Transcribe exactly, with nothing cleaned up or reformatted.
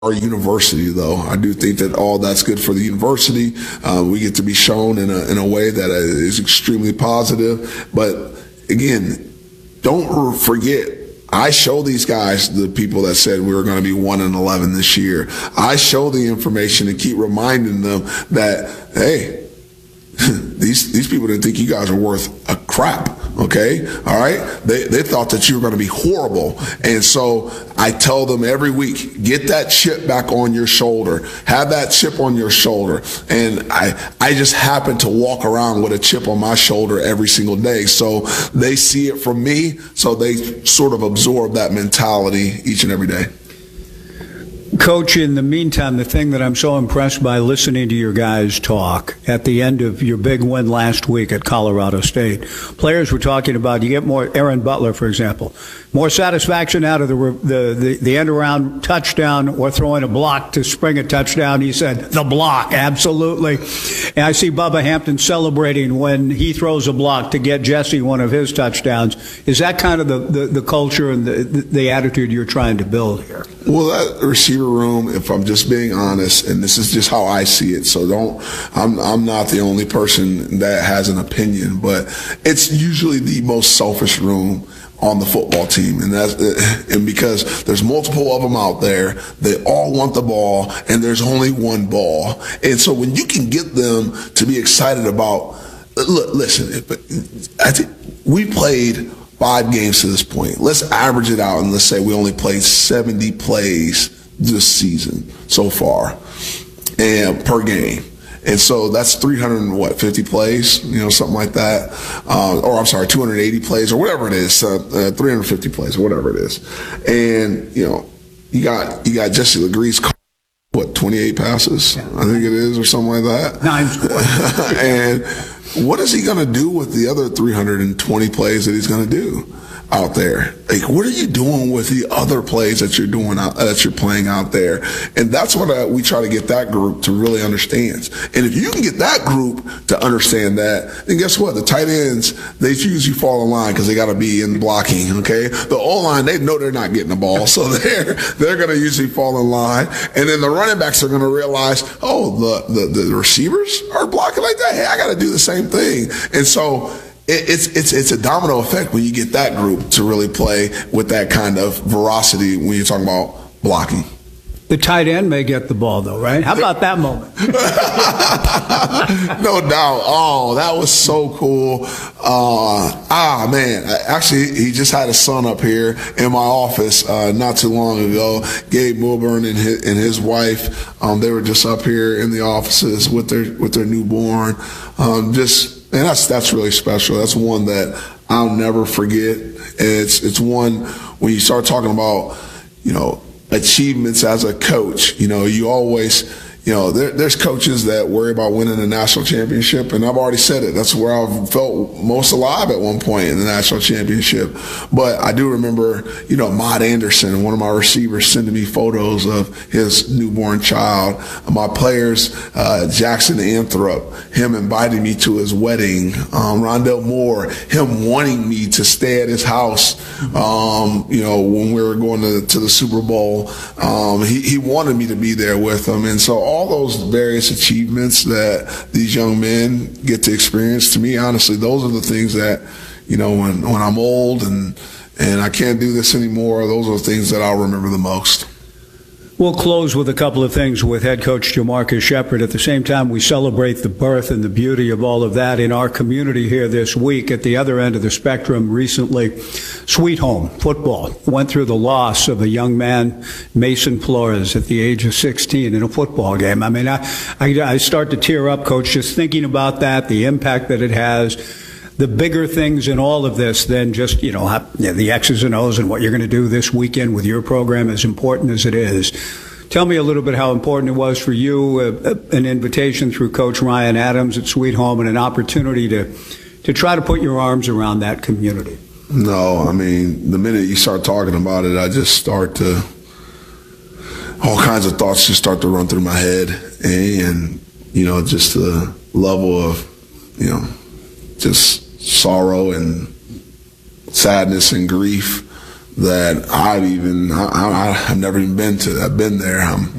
our university, though. I do think that all that's good for the university. Uh, we get to be shown in a, in a way that is extremely positive. But again, don't forget, I show these guys, the people that said we were going to be one and eleven this year. I show the information and keep reminding them that, hey, these these people didn't think you guys are worth a crap. Okay, all right. They they thought that you were going to be horrible, and so I tell them every week, get that chip back on your shoulder. Have that chip on your shoulder, and I I just happen to walk around with a chip on my shoulder every single day. So they see it from me, so they sort of absorb that mentality each and every day. Coach, in the meantime, the thing that I'm so impressed by listening to your guys talk at the end of your big win last week at Colorado State, players were talking about, you get more, Aaron Butler, for example, more satisfaction out of the the, the, the end-around touchdown or throwing a block to spring a touchdown. He said, the block, absolutely. And I see Bubba Hampton celebrating when he throws a block to get Jesse one of his touchdowns. Is that kind of the, the, the culture and the, the attitude you're trying to build here? Well, that receiver room, if I'm just being honest, and this is just how I see it, so don't, I'm, I'm not the only person that has an opinion, but it's usually the most selfish room on the football team, and that's and because there's multiple of them out there, they all want the ball, and there's only one ball, and so when you can get them to be excited about, look, listen, I think we played five games to this point. Let's average it out and let's say we only played seventy plays this season so far, and per game. And so that's three hundred, what, fifty plays, you know, something like that. Uh, or I'm sorry, two hundred eighty plays or whatever it is, uh, uh, three hundred fifty plays or whatever it is. And, you know, you got you got Jesse Legree's, what, twenty-eight passes, I think it is, or something like that. Nine scores. And what is he going to do with the other three hundred twenty plays that he's going to do out there? Like, what are you doing with the other plays that you're doing out, that you're playing out there? And that's what I, we try to get that group to really understand. And if you can get that group to understand that, then guess what? The tight ends, they usually fall in line because they got to be in blocking. Okay, the O-line, they know they're not getting the ball, so they're they're going to usually fall in line. And then the running backs are going to realize, oh, the, the the receivers are blocking like that. Hey, I got to do the same thing. And so It's it's it's a domino effect when you get that group to really play with that kind of veracity when you're talking about blocking. The tight end may get the ball, though, right? How about that moment? No doubt. Oh, that was so cool. Uh, ah, man. Actually, he just had a son up here in my office uh, not too long ago. Gabe Milburn and his, and his wife, um, they were just up here in the offices with their with their newborn. Um, just. And that's that's really special. That's one that I'll never forget. It's it's one when you start talking about, you know, achievements as a coach. You know, you always, you know, there, there's coaches that worry about winning a national championship, and I've already said it. That's where I felt most alive at one point in the national championship. But I do remember, you know, Maude Anderson, one of my receivers, sending me photos of his newborn child. My players, uh, Jackson Anthrop, him inviting me to his wedding. Um, Rondell Moore, him wanting me to stay at his house, um, you know, when we were going to, to the Super Bowl. Um, he, he wanted me to be there with him. And so all those various achievements that these young men get to experience, to me, honestly, those are the things that, you know, when, when I'm old and, and I can't do this anymore, those are the things that I'll remember the most. We'll close with a couple of things with head coach Jamarcus Shepherd. At the same time, we celebrate the birth and the beauty of all of that in our community here this week. At the other end of the spectrum recently, Sweet Home football went through the loss of a young man, Mason Flores, at the age of sixteen in a football game. I mean, I, I, I start to tear up, Coach, just thinking about that, the impact that it has. The bigger things in all of this than just, you know, how, you know, the X's and O's and what you're going to do this weekend with your program, as important as it is. Tell me a little bit how important it was for you, uh, an invitation through Coach Ryan Adams at Sweet Home and an opportunity to, to try to put your arms around that community. No, I mean, the minute you start talking about it, I just start to, all kinds of thoughts just start to run through my head. And, you know, just the level of, you know, just sorrow and sadness and grief that I've even I, I, I've never even been to. I've been there. I'm